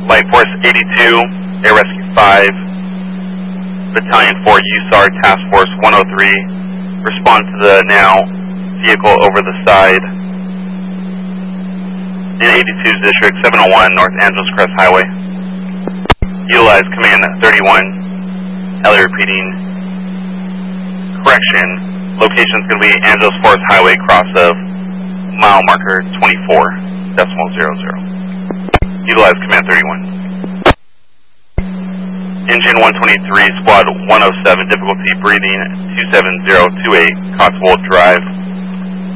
Light Force 82, Air Rescue 5, Battalion 4 USAR Task Force 103, respond to the now vehicle over the side in 82's District 701 North Angeles Crest Highway. Utilize Command 31, Ellie repeating, correction, location is going to be Angeles Forest Highway cross of mile marker 24.00. Utilize Command 31. Engine 123, Squad 107, difficulty breathing 27028, Cotswold Drive.